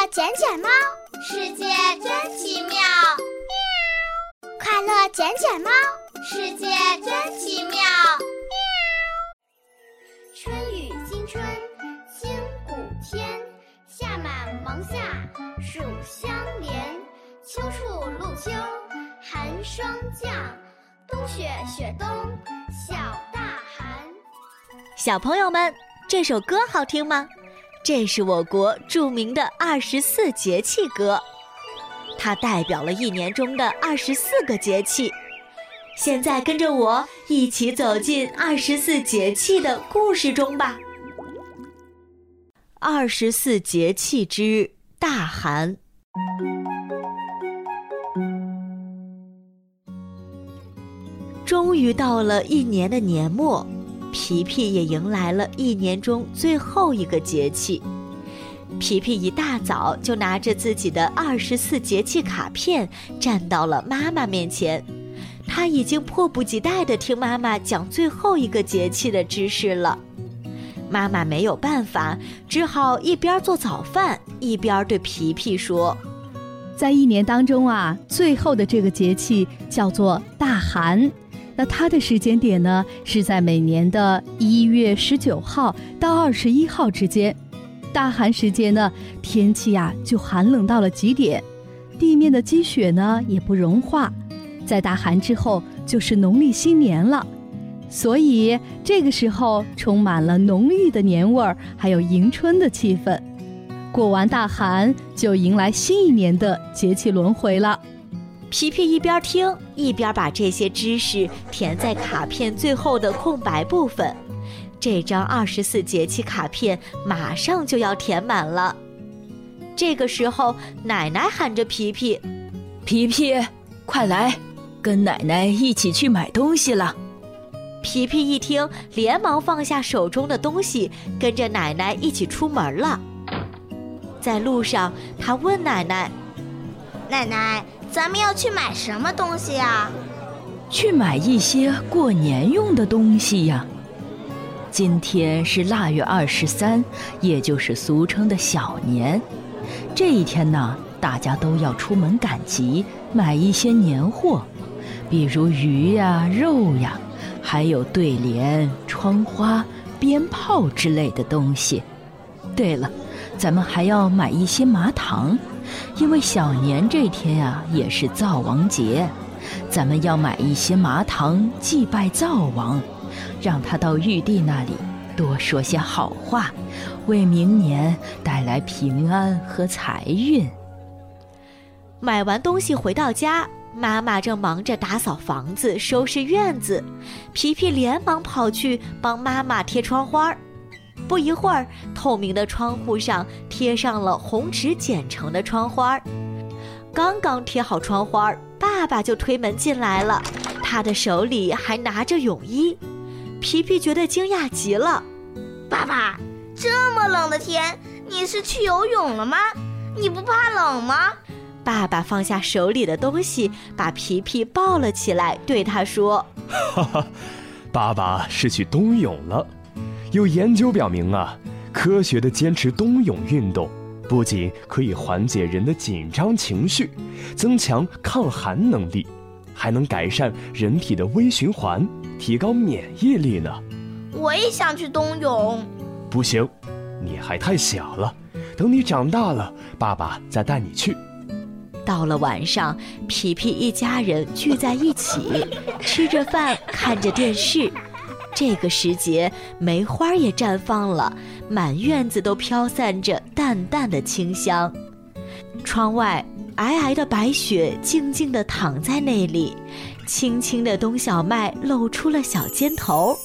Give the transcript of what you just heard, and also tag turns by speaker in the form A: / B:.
A: 捡捡猫，
B: 世界真奇妙。
A: 快乐捡捡猫，
B: 世界真奇妙。
C: 春雨惊春清谷天，夏满芒夏暑相连，秋处露秋寒霜降，冬雪雪冬小大寒。
D: 小朋友们，这首歌好听吗？这是我国著名的24节气歌，它代表了一年中的24个节气。现在跟着我一起走进24节气的故事中吧。24节气之大寒。终于到了一年的年末，皮皮也迎来了一年中最后一个节气。皮皮一大早就拿着自己的24节气卡片站到了妈妈面前，他已经迫不及待地听妈妈讲最后一个节气的知识了。妈妈没有办法，只好一边做早饭一边对皮皮说，
E: 在一年当中最后的这个节气叫做大寒，那它的时间点呢是在每年的1月19号到21号之间。大寒时节呢，天气就寒冷到了极点，地面的积雪呢也不融化。在大寒之后就是农历新年了，所以这个时候充满了浓郁的年味儿，还有迎春的气氛。过完大寒就迎来新一年的节气轮回了。
D: 皮皮一边听一边把这些知识填在卡片最后的空白部分，这张24节气卡片马上就要填满了。这个时候奶奶喊着皮皮，
F: 皮皮快来，跟奶奶一起去买东西了。
D: 皮皮一听连忙放下手中的东西，跟着奶奶一起出门了。在路上他问奶奶，
A: 奶奶，咱们要去买什么东西呀？
F: 去买一些过年用的东西呀。今天是腊月23，也就是俗称的小年。这一天呢，大家都要出门赶集，买一些年货，比如鱼呀、肉呀，还有对联、窗花、鞭炮之类的东西。对了，咱们还要买一些麻糖，因为小年这天也是灶王节，咱们要买一些麻糖祭拜灶王，让他到玉帝那里多说些好话，为明年带来平安和财运。
D: 买完东西回到家，妈妈正忙着打扫房子、收拾院子，皮皮连忙跑去帮妈妈贴窗花。不一会儿，透明的窗户上贴上了红纸剪成的窗花。刚刚贴好窗花，爸爸就推门进来了，他的手里还拿着泳衣。皮皮觉得惊讶极了，
A: 爸爸，这么冷的天，你是去游泳了吗？你不怕冷吗？
D: 爸爸放下手里的东西，把皮皮抱了起来，对他说，
G: 哈哈，爸爸是去冬泳了。有研究表明科学的坚持冬泳运动，不仅可以缓解人的紧张情绪，增强抗寒能力，还能改善人体的微循环，提高免疫力呢。
A: 我也想去冬泳。
G: 不行，你还太小了，等你长大了，爸爸再带你去。
D: 到了晚上，皮皮一家人聚在一起，吃着饭，看着电视。这个时节，梅花也绽放了，满院子都飘散着淡淡的清香。窗外皑皑的白雪静静地躺在那里，青青的冬小麦露出了小尖头，